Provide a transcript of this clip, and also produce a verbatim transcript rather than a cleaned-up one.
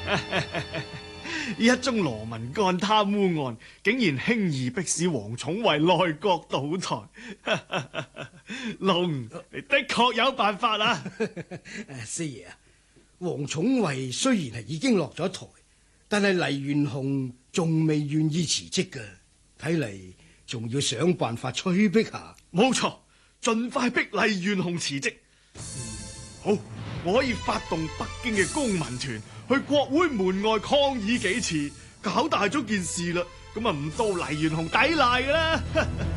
一宗羅文幹貪污案，竟然輕易迫使王寵惠內閣倒台。龍，你的確有辦法啊！ 師爺啊，王寵惠雖然係已經落咗台，但係黎元洪仲未願意辭職㗎，睇嚟仲要想辦法催逼下。 冇錯，盡快逼黎元洪辭職。嗯，好，我可以發動北京嘅公民團去國會門外抗議幾次，搞大咗件事啦，咁啊唔到黎元洪抵賴㗎啦。